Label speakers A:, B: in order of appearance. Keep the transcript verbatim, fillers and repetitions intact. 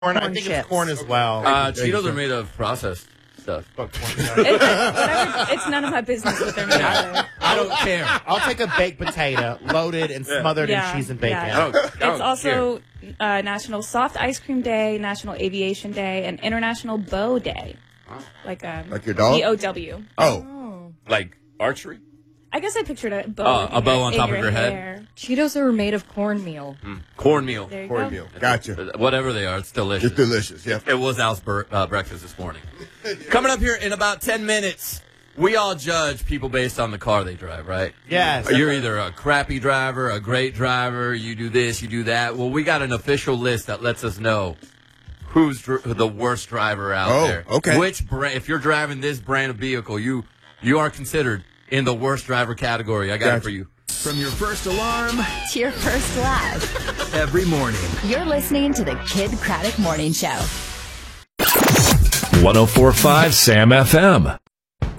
A: Corn, I
B: Corn
A: think
B: chips.
A: it's corn as well.
C: Uh, Cheetos are made of processed stuff.
A: Fuck corn.
D: It's, whatever, it's none of my business what they're made of.
C: I don't care.
A: I'll take a baked potato, loaded and smothered
D: Yeah,
A: in cheese and bacon.
D: yeah.
C: I don't, I
D: It's
C: don't
D: also uh, National Soft Ice Cream Day, National Aviation Day, and International Bow Day. Like um,
E: Like your dog?
D: B O W.
E: Oh,
C: care. Like archery?
D: I guess I pictured a bow.
C: Oh,
D: with
C: a
D: your-
C: bow on
D: in
C: top of your head?
D: hair.
B: Cheetos are made of cornmeal.
C: Cornmeal.
D: There you
E: cornmeal.
D: go.
E: Gotcha.
C: Whatever they are, it's delicious.
E: It's delicious. Yeah.
C: It was Al's ber- uh, breakfast this morning. Coming up here in about ten minutes, we all judge people based on the car they drive, right?
A: Yes.
C: You're either a crappy driver, a great driver, you do this, you do that. Well, we got an official list that lets us know who's dr- the worst driver out
E: Oh,
C: there.
E: okay.
C: Which brand, if you're driving this brand of vehicle, you you are considered in the worst driver category. I got it
E: Gotcha.
C: for you.
F: From your first alarm
G: To your first laugh.
F: every morning.
G: You're listening to the Kid Craddock Morning Show.
H: one oh four point five Sam F M.